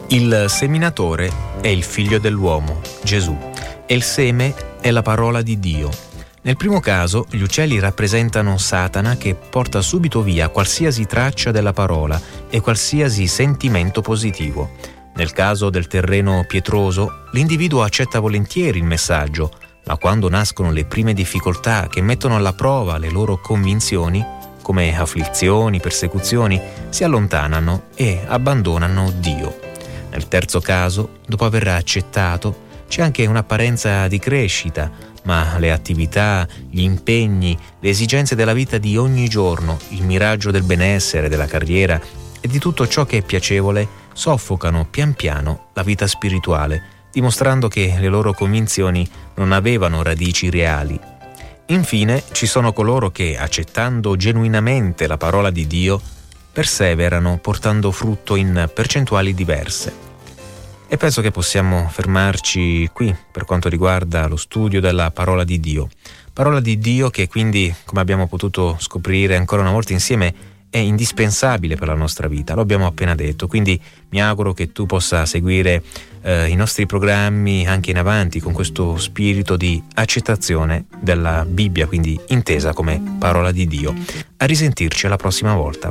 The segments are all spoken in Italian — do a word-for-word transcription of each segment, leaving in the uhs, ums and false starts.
Il seminatore è il figlio dell'uomo, Gesù, e il seme è la parola di Dio. Nel primo caso, gli uccelli rappresentano Satana che porta subito via qualsiasi traccia della parola e qualsiasi sentimento positivo. Nel caso del terreno pietroso, l'individuo accetta volentieri il messaggio, ma quando nascono le prime difficoltà che mettono alla prova le loro convinzioni, come afflizioni, persecuzioni, si allontanano e abbandonano Dio. Nel terzo caso, dopo aver accettato, c'è anche un'apparenza di crescita, ma le attività, gli impegni, le esigenze della vita di ogni giorno, il miraggio del benessere, della carriera e di tutto ciò che è piacevole soffocano pian piano la vita spirituale, dimostrando che le loro convinzioni non avevano radici reali. Infine, ci sono coloro che, accettando genuinamente la parola di Dio, perseverano portando frutto in percentuali diverse. E penso che possiamo fermarci qui per quanto riguarda lo studio della parola di Dio. Parola di Dio che quindi, come abbiamo potuto scoprire ancora una volta insieme, è indispensabile per la nostra vita, lo abbiamo appena detto, quindi mi auguro che tu possa seguire eh, i nostri programmi anche in avanti con questo spirito di accettazione della Bibbia, quindi intesa come parola di Dio. A risentirci alla prossima volta.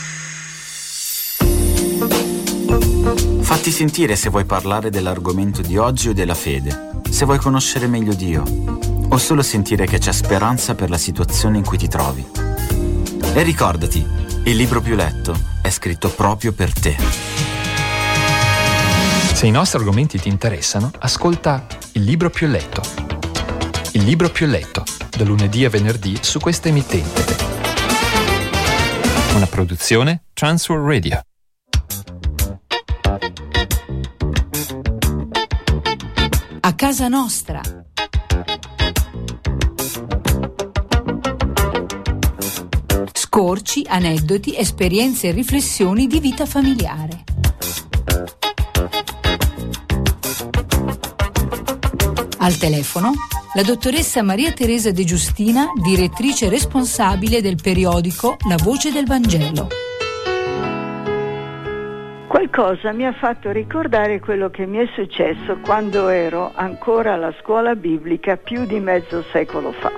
Fatti sentire se vuoi parlare dell'argomento di oggi o della fede, se vuoi conoscere meglio Dio, o solo sentire che c'è speranza per la situazione in cui ti trovi. E ricordati, il libro più letto è scritto proprio per te. Se i nostri argomenti ti interessano, ascolta Il libro più letto. Il libro più letto, da lunedì a venerdì su questa emittente. Una produzione Transworld Radio. A casa nostra. Scorci, aneddoti, esperienze e riflessioni di vita familiare. Al telefono la dottoressa Maria Teresa De Giustina, direttrice responsabile del periodico La Voce del Vangelo. Qualcosa mi ha fatto ricordare quello che mi è successo quando ero ancora alla scuola biblica più di mezzo secolo fa.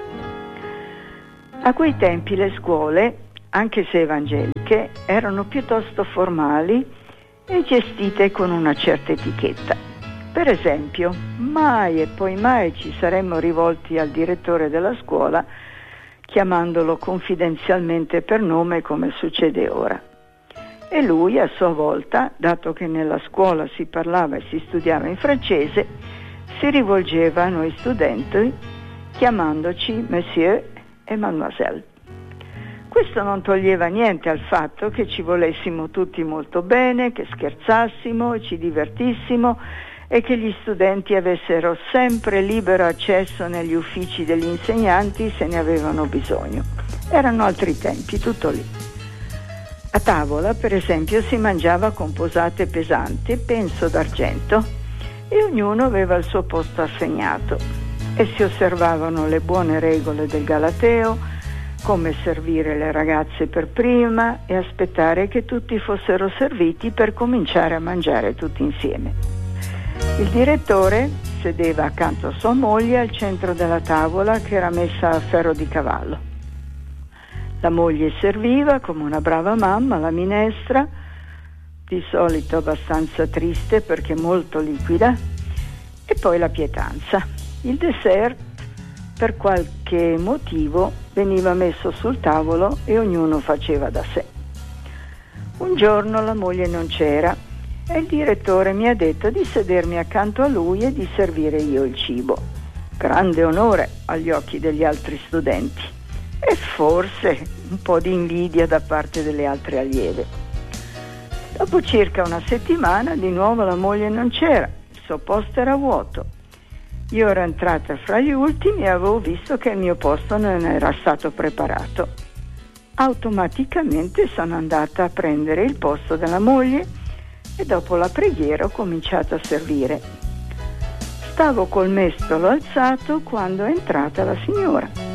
A quei tempi le scuole, anche se evangeliche, erano piuttosto formali e gestite con una certa etichetta. Per esempio, mai e poi mai ci saremmo rivolti al direttore della scuola chiamandolo confidenzialmente per nome come succede ora. E lui, a sua volta, dato che nella scuola si parlava e si studiava in francese, si rivolgeva a noi studenti chiamandoci Monsieur e Mademoiselle. Questo non toglieva niente al fatto che ci volessimo tutti molto bene, che scherzassimo, ci divertissimo e che gli studenti avessero sempre libero accesso negli uffici degli insegnanti se ne avevano bisogno. Erano altri tempi, tutto lì. A tavola, per esempio, si mangiava con posate pesanti, penso d'argento, e ognuno aveva il suo posto assegnato e si osservavano le buone regole del Galateo, come servire le ragazze per prima e aspettare che tutti fossero serviti per cominciare a mangiare tutti insieme. Il direttore sedeva accanto a sua moglie al centro della tavola che era messa a ferro di cavallo. La moglie serviva come una brava mamma la minestra, di solito abbastanza triste perché molto liquida, e poi la pietanza. Il dessert, per qualche motivo, veniva messo sul tavolo e ognuno faceva da sé. Un giorno la moglie non c'era e il direttore mi ha detto di sedermi accanto a lui e di servire io il cibo. Grande onore agli occhi degli altri studenti. E forse un po' di invidia da parte delle altre allieve. Dopo circa una settimana di nuovo la moglie non c'era, il suo posto era vuoto. Io ero entrata fra gli ultimi e avevo visto che il mio posto non era stato preparato. Automaticamente sono andata a prendere il posto della moglie e dopo la preghiera ho cominciato a servire. Stavo col mestolo alzato quando è entrata la signora.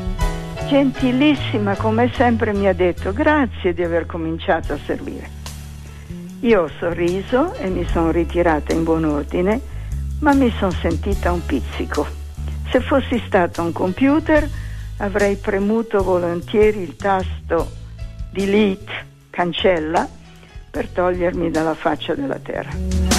Gentilissima, come sempre mi ha detto grazie di aver cominciato a servire. Io ho sorriso e mi sono ritirata in buon ordine, ma mi sono sentita un pizzico. Se fossi stato un computer avrei premuto volentieri il tasto delete, cancella, per togliermi dalla faccia della terra.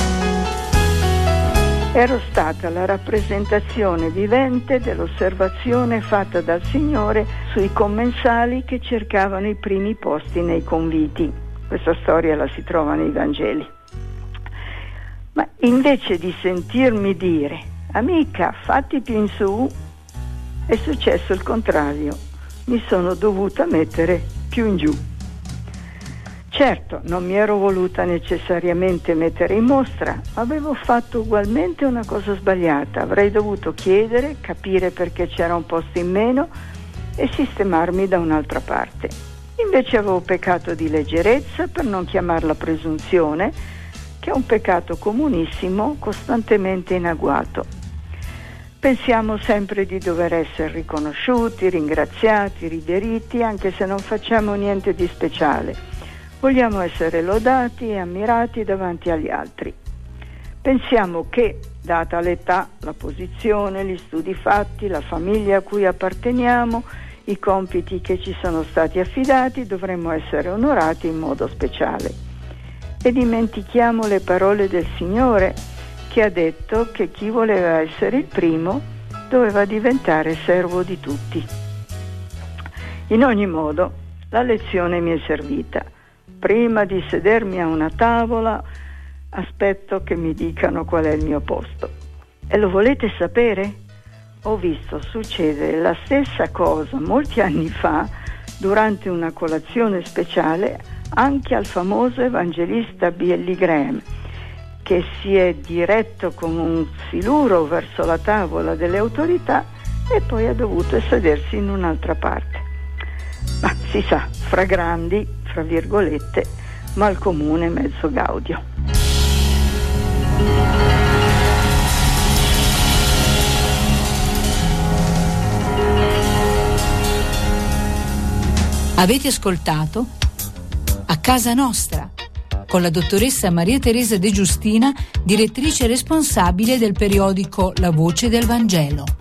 Ero stata la rappresentazione vivente dell'osservazione fatta dal Signore sui commensali che cercavano i primi posti nei conviti. Questa storia la si trova nei Vangeli. Ma invece di sentirmi dire amica, fatti più in su, è successo il contrario. Mi sono dovuta mettere più in giù. Certo, non mi ero voluta necessariamente mettere in mostra, ma avevo fatto ugualmente una cosa sbagliata. Avrei dovuto chiedere, capire perché c'era un posto in meno e sistemarmi da un'altra parte. Invece avevo peccato di leggerezza, per non chiamarla presunzione, che è un peccato comunissimo, costantemente in agguato. Pensiamo sempre di dover essere riconosciuti, ringraziati, riveriti, anche se non facciamo niente di speciale. Vogliamo essere lodati e ammirati davanti agli altri. Pensiamo che, data l'età, la posizione, gli studi fatti, la famiglia a cui apparteniamo, i compiti che ci sono stati affidati, dovremmo essere onorati in modo speciale. E dimentichiamo le parole del Signore, che ha detto che chi voleva essere il primo doveva diventare servo di tutti. In ogni modo, la lezione mi è servita. Prima di sedermi a una tavola, aspetto che mi dicano qual è il mio posto. E lo volete sapere? Ho visto succedere la stessa cosa molti anni fa, durante una colazione speciale, anche al famoso evangelista Billy Graham, che si è diretto con un siluro verso la tavola delle autorità e poi ha dovuto sedersi in un'altra parte. Ma si sa, fra grandi, fra virgolette, ma al comune mezzo gaudio. Avete ascoltato A Casa Nostra con la dottoressa Maria Teresa De Giustina, direttrice responsabile del periodico La Voce del Vangelo.